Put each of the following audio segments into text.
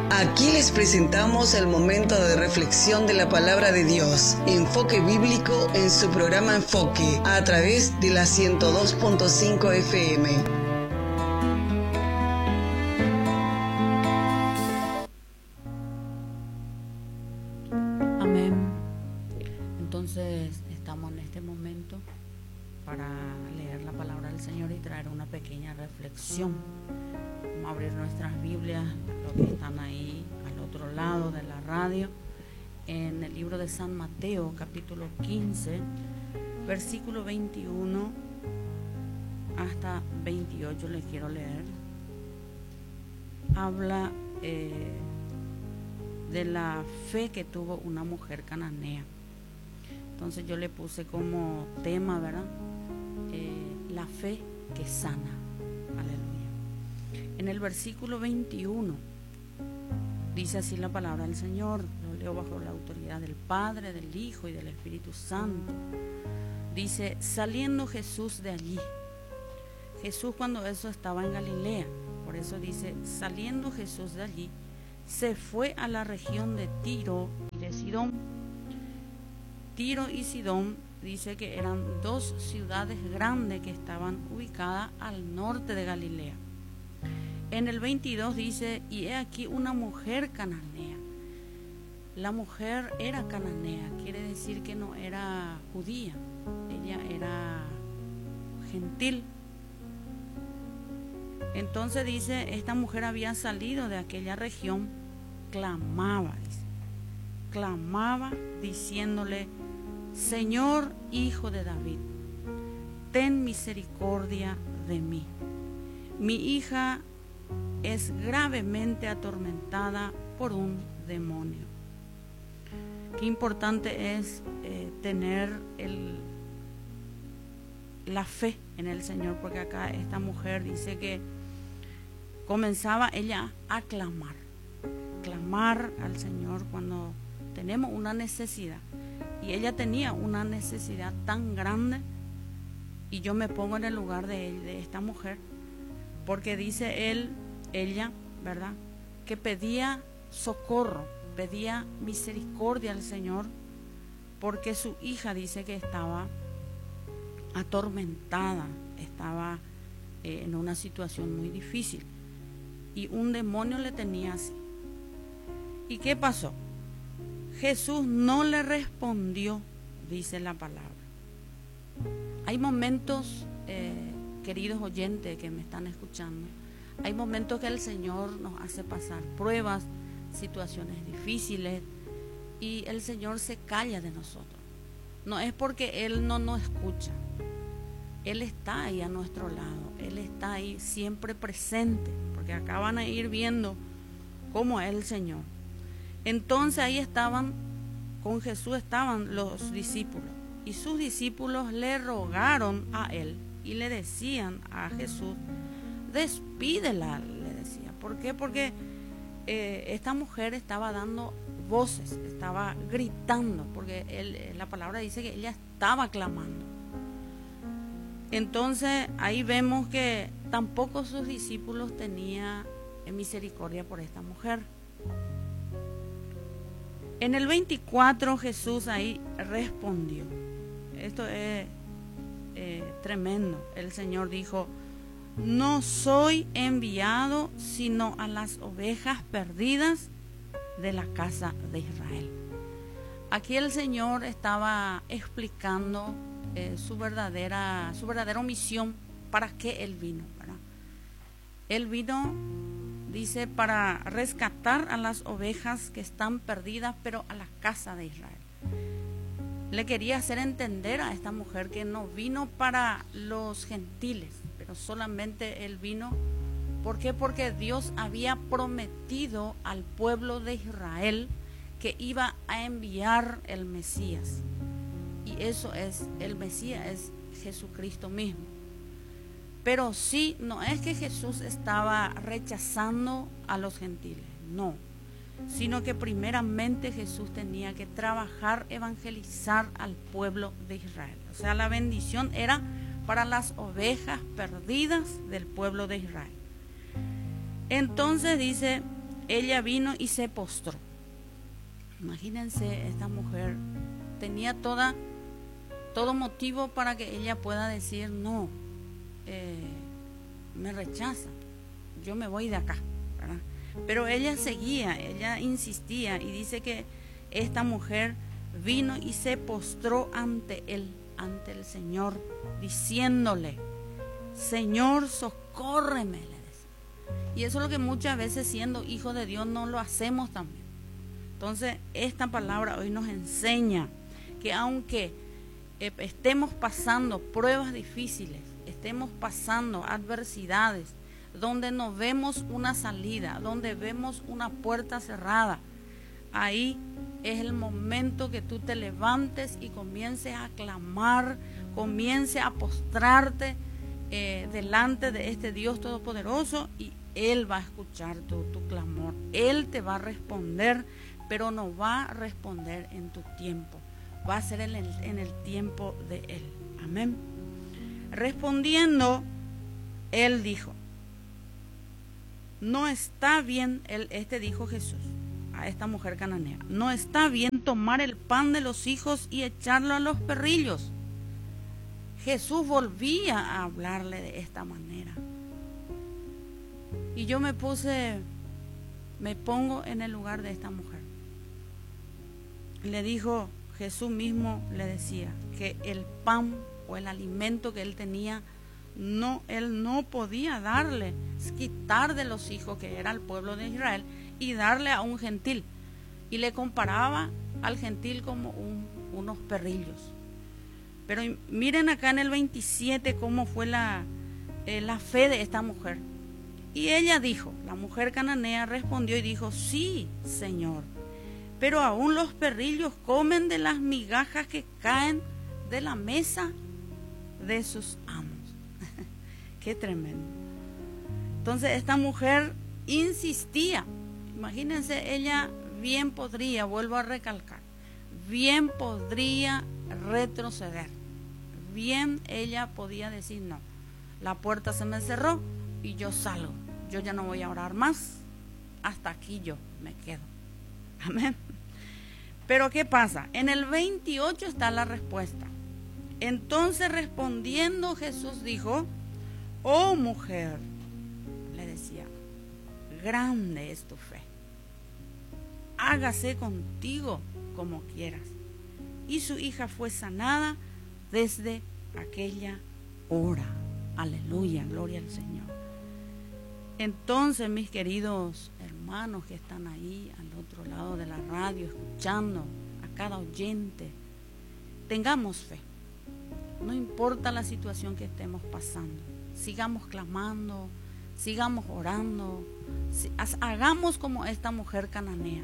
Aquí les presentamos el momento de reflexión de la palabra de Dios, enfoque bíblico en su programa Enfoque, a través de la 102.5 FM. Amén. Entonces estamos en este momento para leer la palabra del Señor y traer una pequeña reflexión. Vamos a abrir nuestras Biblias, los que están ahí al otro lado de la radio, en el libro de San Mateo, capítulo 15, versículo 21 hasta 28. Les quiero leer. Habla de la fe que tuvo una mujer cananea. Entonces yo le puse como tema, ¿verdad? La fe que sana. Aleluya. En el versículo 21 dice así la palabra del Señor. Lo leo bajo la autoridad del Padre, del Hijo y del Espíritu Santo. Dice: saliendo Jesús de allí. Jesús, cuando eso estaba en Galilea, por eso dice: saliendo Jesús de allí, se fue a la región de Tiro y de Sidón. Tiro y Sidón dice que eran dos ciudades grandes que estaban ubicadas al norte de Galilea. En el 22 dice: y he aquí una mujer cananea. La mujer era cananea, quiere decir que no era judía, ella era gentil. Entonces dice, esta mujer había salido de aquella región, clamaba diciéndole: Señor, Hijo de David, ten misericordia de mí. Mi hija es gravemente atormentada por un demonio. Qué importante es tener la fe en el Señor, porque acá esta mujer dice que comenzaba ella a clamar al Señor cuando tenemos una necesidad. Y ella tenía una necesidad tan grande, y yo me pongo en el lugar de esta mujer, porque dice ella, ¿verdad?, que pedía socorro, pedía misericordia al Señor, porque su hija dice que estaba atormentada, estaba en una situación muy difícil, y un demonio le tenía así. ¿Y qué pasó? Jesús no le respondió, dice la palabra. Hay momentos, queridos oyentes que me están escuchando, hay momentos que el Señor nos hace pasar pruebas, situaciones difíciles, y el Señor se calla de nosotros. No es porque Él no nos escucha, Él está ahí a nuestro lado, Él está ahí siempre presente, porque acá van a ir viendo cómo es el Señor. Entonces ahí con Jesús estaban los discípulos, y sus discípulos le rogaron a Él y le decían a Jesús: despídela, le decía. ¿Por qué? Porque esta mujer estaba dando voces, estaba gritando, porque la palabra dice que ella estaba clamando. Entonces ahí vemos que tampoco sus discípulos tenían misericordia por esta mujer. En el 24 Jesús ahí respondió. Esto es tremendo. El Señor dijo: no soy enviado sino a las ovejas perdidas de la casa de Israel. Aquí el Señor estaba explicando su verdadera misión, para qué Él vino, ¿verdad? Él vino, dice, para rescatar a las ovejas que están perdidas, pero a la casa de Israel. Le quería hacer entender a esta mujer que no vino para los gentiles, pero solamente Él vino. ¿Por qué? Porque Dios había prometido al pueblo de Israel que iba a enviar el Mesías. Y eso es, el Mesías es Jesucristo mismo. Pero sí, no es que Jesús estaba rechazando a los gentiles, no, sino que primeramente Jesús tenía que trabajar, evangelizar al pueblo de Israel. O sea, la bendición era para las ovejas perdidas del pueblo de Israel. Entonces dice, ella vino y se postró. Imagínense, esta mujer tenía todo motivo para que ella pueda decir no, me rechaza, yo me voy de acá, ¿verdad? Pero ella seguía, ella insistía, y dice que esta mujer vino y se postró ante el Señor, diciéndole: Señor, socórreme, le decía. Y eso es lo que muchas veces, siendo hijos de Dios, no lo hacemos también. Entonces, esta palabra hoy nos enseña que aunque estemos pasando pruebas difíciles, estemos pasando adversidades, donde no vemos una salida, donde vemos una puerta cerrada, ahí es el momento que tú te levantes y comiences a clamar, comiences a postrarte delante de este Dios Todopoderoso, y Él va a escuchar tu clamor. Él te va a responder, pero no va a responder en tu tiempo, va a ser en el tiempo de Él. Amén. Respondiendo, Él dijo: no está bien, dijo Jesús a esta mujer cananea, no está bien tomar el pan de los hijos y echarlo a los perrillos. Jesús volvía a hablarle de esta manera. Y yo me pongo en el lugar de esta mujer. Le dijo, Jesús mismo le decía que el pan o el alimento que él tenía, él no podía darle, quitar de los hijos, que era el pueblo de Israel, y darle a un gentil. Y le comparaba al gentil como unos perrillos. Pero miren acá en el 27 cómo fue la fe de esta mujer. Y ella dijo, la mujer cananea respondió y dijo: sí, Señor, pero aún los perrillos comen de las migajas que caen de la mesa de sus amos. Qué tremendo. Entonces esta mujer insistía. Imagínense, ella bien podría, vuelvo a recalcar, bien podría retroceder, bien ella podía decir: no, la puerta se me cerró y yo salgo, yo ya no voy a orar más, hasta aquí yo me quedo. Amén. Pero ¿qué pasa? En el 28 está la respuesta. Entonces, respondiendo, Jesús dijo: oh mujer, le decía, grande es tu fe, hágase contigo como quieras. Y su hija fue sanada desde aquella hora. Aleluya, gloria al Señor. Entonces, mis queridos hermanos que están ahí al otro lado de la radio, escuchando a cada oyente, tengamos fe. No importa la situación que estemos pasando, sigamos clamando, sigamos orando, hagamos como esta mujer cananea.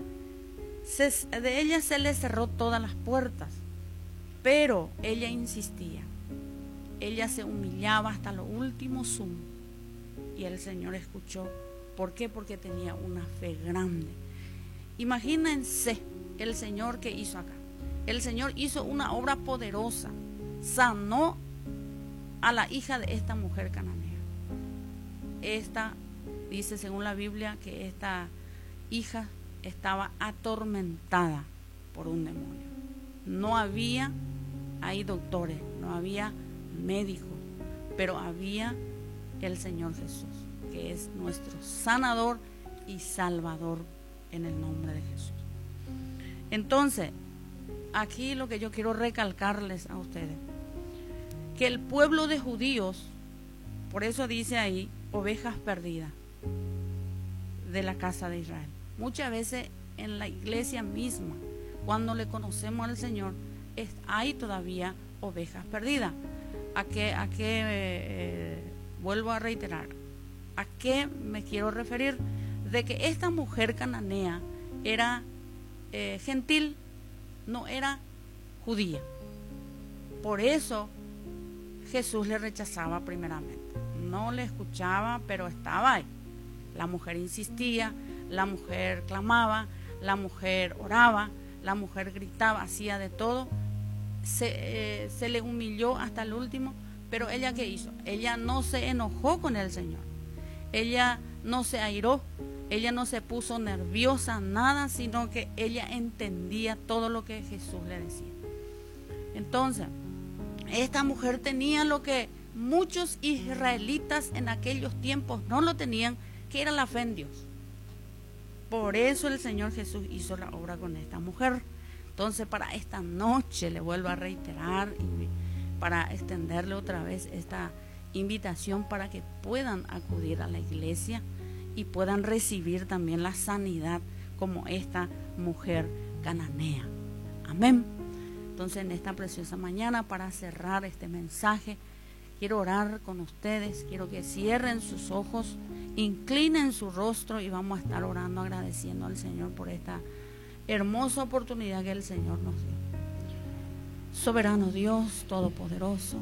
De ella se le cerró todas las puertas, pero ella insistía, ella se humillaba hasta lo último sumo, y el Señor escuchó. ¿Por qué? Porque tenía una fe grande. Imagínense el Señor que hizo acá. El Señor hizo una obra poderosa, sanó a la hija de esta mujer cananea. Esta dice, según la Biblia, que esta hija estaba atormentada por un demonio. No había ahí doctores, no había médicos, pero había el Señor Jesús, que es nuestro sanador y salvador, en el nombre de Jesús. Entonces, aquí lo que yo quiero recalcarles a ustedes, que el pueblo de judíos, por eso dice ahí, ovejas perdidas de la casa de Israel. Muchas veces en la iglesia misma, cuando le conocemos al Señor, hay todavía ovejas perdidas. ¿A qué vuelvo a reiterar? ¿A qué me quiero referir? De que esta mujer cananea era gentil, no era judía. Por eso Jesús le rechazaba primeramente. No le escuchaba, pero estaba ahí. La mujer insistía, la mujer clamaba, la mujer oraba, la mujer gritaba, hacía de todo. Se le humilló hasta el último, pero ella ¿qué hizo? Ella no se enojó con el Señor. Ella no se airó, ella no se puso nerviosa, nada, sino que ella entendía todo lo que Jesús le decía. Entonces, esta mujer tenía lo que muchos israelitas en aquellos tiempos no lo tenían, que era la fe en Dios. Por eso el Señor Jesús hizo la obra con esta mujer. Entonces, para esta noche le vuelvo a reiterar y para extenderle otra vez esta invitación para que puedan acudir a la iglesia y puedan recibir también la sanidad como esta mujer cananea. Amén. Entonces, en esta preciosa mañana, para cerrar este mensaje, quiero orar con ustedes, quiero que cierren sus ojos, inclinen su rostro y vamos a estar orando, agradeciendo al Señor por esta hermosa oportunidad que el Señor nos dio. Soberano Dios, Todopoderoso,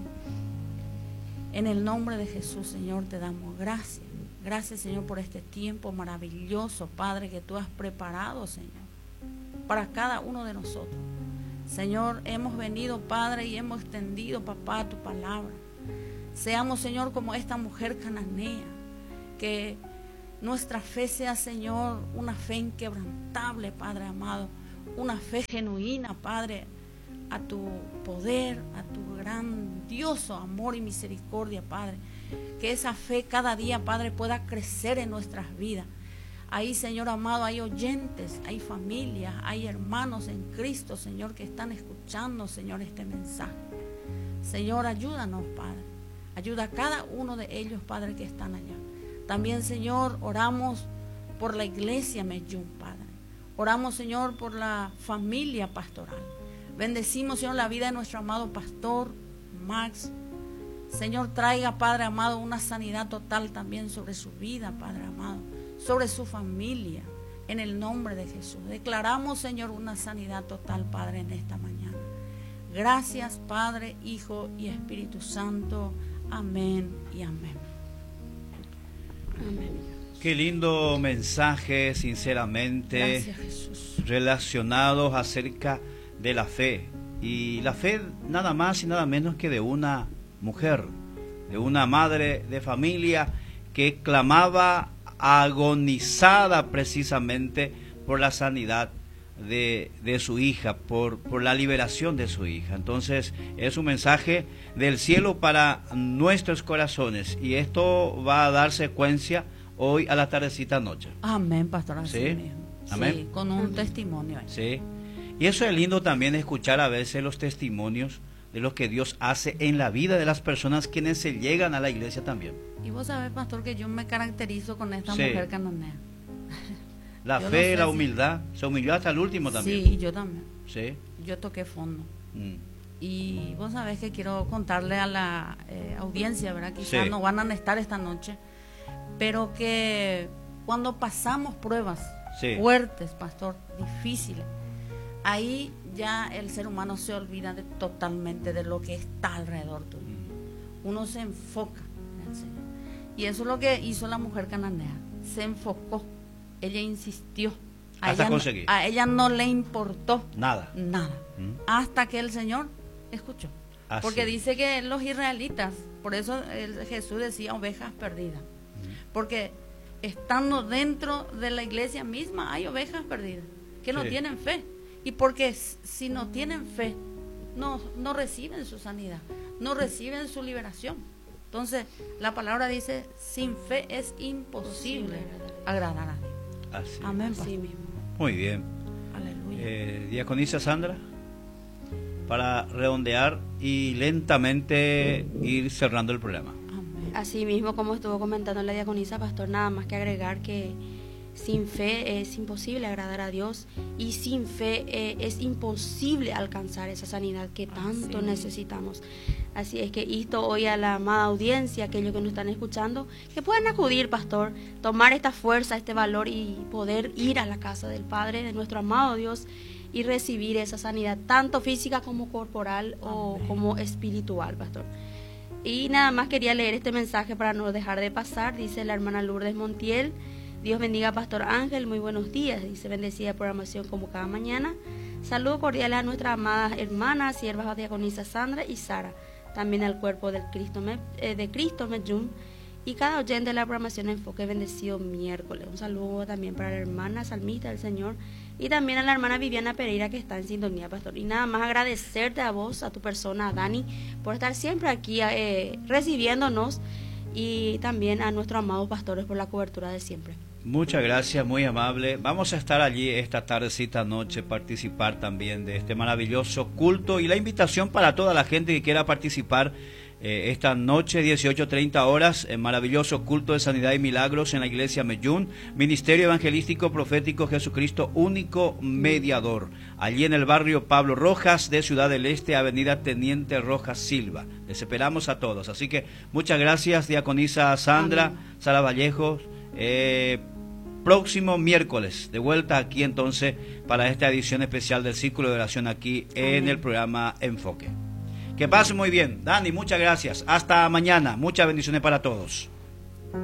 en el nombre de Jesús, Señor, te damos gracias. Gracias, Señor, por este tiempo maravilloso, Padre, que tú has preparado, Señor, para cada uno de nosotros. Señor, hemos venido, Padre, y hemos extendido, papá, tu palabra. Seamos, Señor, como esta mujer cananea, que nuestra fe sea, Señor, una fe inquebrantable, Padre amado, una fe genuina, Padre, a tu poder, a tu grandioso amor y misericordia, Padre. Que esa fe cada día, Padre, pueda crecer en nuestras vidas. Ahí, Señor amado, hay oyentes, hay familias, hay hermanos en Cristo, Señor, que están escuchando, Señor, este mensaje. Señor, ayúdanos, Padre. Ayuda a cada uno de ellos, Padre, que están allá. También, Señor, oramos por la iglesia Medjum, Padre. Oramos, Señor, por la familia pastoral. Bendecimos, Señor, la vida de nuestro amado pastor Max. Señor, traiga, Padre amado, una sanidad total también sobre su vida, Padre amado, sobre su familia, en el nombre de Jesús. Declaramos, Señor, una sanidad total, Padre, en esta mañana. Gracias, Padre, Hijo y Espíritu Santo. Amén y amén. Amén. Qué lindo mensaje, sinceramente. Gracias, Jesús. Relacionados acerca de la fe. Y la fe nada más y nada menos que de una mujer, de una madre de familia que clamaba agonizada precisamente por la sanidad de su hija, por la liberación de su hija. Entonces es un mensaje del cielo para nuestros corazones y esto va a dar secuencia hoy a la tardecita noche. Amén, pastor. Así ¿Sí? mismo. Amén. Sí, con un testimonio. Sí. Y eso es lindo también escuchar a veces los testimonios de lo que Dios hace en la vida de las personas quienes se llegan a la iglesia también. Y vos sabés, pastor, que yo me caracterizo con esta Sí. mujer cananea. La Yo fe, no sé la si- humildad, se humilló hasta el último también. Sí, yo también. Sí. Yo toqué fondo. Mm. Y vos sabés que quiero contarle a la audiencia, ¿verdad? Quizás Sí. no van a estar esta noche, pero que cuando pasamos pruebas Sí. fuertes, pastor, difíciles, ahí ya el ser humano se olvida totalmente de lo que está alrededor tuyo. Uno se enfoca en el Señor. Y eso es lo que hizo la mujer cananea. Se enfocó. Ella insistió. Hasta conseguir. A ella no le importó Nada. nada. Hasta que el Señor escuchó. Así. Porque dice que los israelitas, por eso Jesús decía ovejas perdidas. Porque estando dentro de la iglesia misma hay ovejas perdidas que no Sí. tienen fe. Y porque si no tienen fe, no reciben su sanidad, no reciben su liberación. Entonces, la palabra dice, sin fe es imposible agradar a Dios. Así. Amén. Así pastor. mismo. Muy bien. Aleluya. Diaconisa Sandra, para redondear y lentamente ir cerrando el programa. Amén. Así mismo, como estuvo comentando la diaconisa, pastor, nada más que agregar que sin fe es imposible agradar a Dios y sin fe es imposible alcanzar esa sanidad que tanto Así. necesitamos. Así es que esto hoy a la amada audiencia, aquellos que nos están escuchando, que puedan acudir, pastor, tomar esta fuerza, este valor y poder ir a la casa del Padre, de nuestro amado Dios, y recibir esa sanidad, tanto física como corporal o Amén. como espiritual, pastor. Y nada más quería leer este mensaje para no dejar de pasar. Dice la hermana Lourdes Montiel: Dios bendiga, Pastor Ángel, muy buenos días. Dice, bendecida programación como cada mañana. Saludos cordiales a nuestras amadas hermanas, siervas diaconisa Sandra y Sara. También al cuerpo del Cristo, de Cristo Medjum. y cada oyente de la programación Enfoque Bendecido Miércoles. Un saludo también para la hermana Salmista del Señor y también a la hermana Viviana Pereira, que está en sintonía, pastor. Y nada más agradecerte a vos, a tu persona, a Dani, por estar siempre aquí recibiéndonos, y también a nuestros amados pastores por la cobertura de siempre. Muchas gracias, muy amable. Vamos a estar allí esta tardecita noche, participar también de este maravilloso culto, y la invitación para toda la gente que quiera participar esta noche, 18:30 horas, en maravilloso culto de sanidad y milagros en la iglesia Meyún, Ministerio Evangelístico Profético Jesucristo Único Mediador, allí en el barrio Pablo Rojas de Ciudad del Este, avenida Teniente Rojas Silva. Les esperamos a todos, así que muchas gracias, diaconisa Sandra. Amén. Sara Vallejo. Próximo miércoles, de vuelta aquí entonces para esta edición especial del Círculo de Oración aquí en el programa Enfoque. Que pasen muy bien. Dani, muchas gracias. Hasta mañana. Muchas bendiciones para todos.